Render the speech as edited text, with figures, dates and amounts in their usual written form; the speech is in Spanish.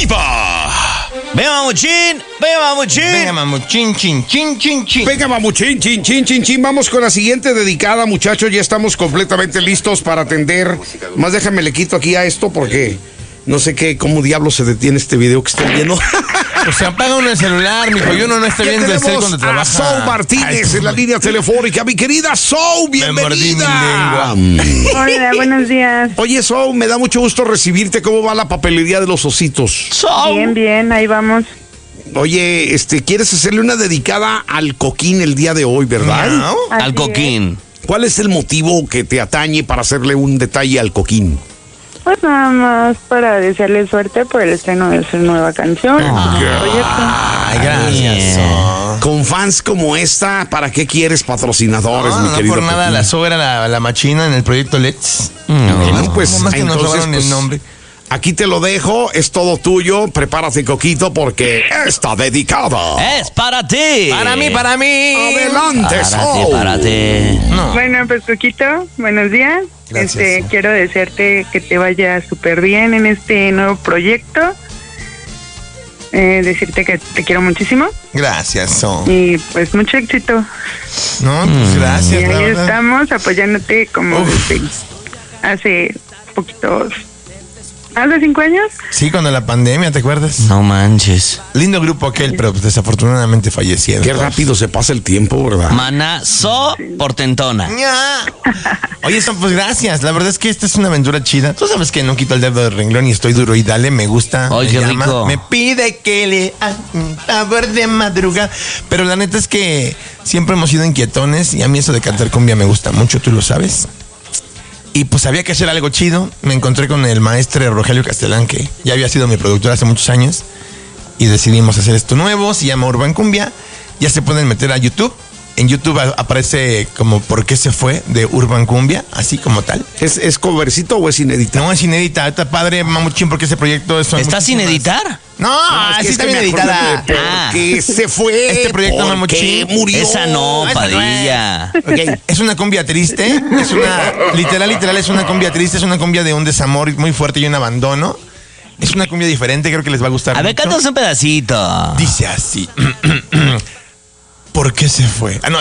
Diva. Venga, mamuchín. Venga, mamuchín. Venga, mamuchín, chin, chin, chin, chin. Venga, mamuchín, chin, chin, chin, chin. Vamos con la siguiente dedicada, muchachos. Ya estamos completamente listos para atender. Más déjame le quito aquí a esto porque no sé cómo diablos se detiene este video que estoy viendo. Pues se apaga uno el celular, mijo, y uno no está viendo el cel cuando trabaja. A Sou Martínez en la línea telefónica. Mi querida Sou, bienvenida. Hola, buenos días. Oye, Sou, me da mucho gusto recibirte. ¿Cómo va la papelería de los ositos? Bien, bien, ahí vamos. Oye, ¿quieres hacerle una dedicada al Coquín el día de hoy, verdad? ¿No? Al Coquín. ¿Cuál es el motivo que te atañe para hacerle un detalle al Coquín? Pues nada más para desearle suerte por el estreno de su nueva canción. Ay, gracias. Con fans como esta, ¿para qué quieres patrocinadores, mi No querido por nada, Coquín? la Sou era la machina en el proyecto Let's. Bueno, pues Nomás que nos entonces, robaron el nombre. Aquí te lo dejo, es todo tuyo. Prepárate, Coquito, porque está dedicada. Es para ti. Para mí. Adelante, Sou. Párate. No. Bueno, pues Coquito, buenos días. Gracias. Quiero desearte que te vaya súper bien en este nuevo proyecto. Decirte que te quiero muchísimo Gracias, Sou. y pues mucho éxito. No, pues gracias, Y la ahí verdad. estamos apoyándote como desde hace poquitos. ¿Hace 5 años? Sí, cuando la pandemia, ¿te acuerdas? No manches. Lindo grupo aquel, pero pues, desafortunadamente fallecieron. Qué rápido se pasa el tiempo, ¿verdad? Mana portentona. ¡Ña! Oye, Sou, pues gracias. La verdad es que esta es una aventura chida. Tú sabes que no quito el dedo del renglón y estoy duro y dale, me gusta. Ay, me qué llama, rico. Me pide que le haga un favor de madrugada. Pero la neta es que siempre hemos sido inquietones y a mí eso de cantar cumbia me gusta mucho, tú lo sabes. Y pues había que hacer algo chido. Me encontré con el maestro Rogelio Castelán, que ya había sido mi productor hace muchos años. Y decidimos hacer esto nuevo. Se llama Urban Cumbia. Ya se pueden meter a YouTube. En YouTube aparece como ¿Por qué se fue? De Urban Cumbia, así como tal. ¿Es covercito o es inédita? No, es inédita. Está padre, mamuchín, porque ese proyecto es... ¿Está sin editar? No, Es que sí está bien me acordé editada. de ¿Por qué se fue? Este proyecto, ¿Por mamuchín? qué murió? Esa no, esa no Padilla. Ok, es una cumbia triste, es una, literal, es una cumbia triste, es una cumbia de un desamor muy fuerte y un abandono. Es una cumbia diferente, creo que les va a gustar A ver, mucho. cántanos un pedacito. Dice así. ¿Por qué se fue? Ah, no,